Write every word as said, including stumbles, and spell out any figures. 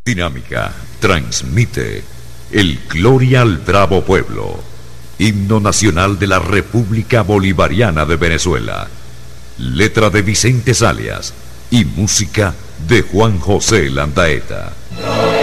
Dinámica transmite el Gloria al Bravo Pueblo, himno nacional de la República Bolivariana de Venezuela, letra de Vicente Salias y música de Juan José Landaeta.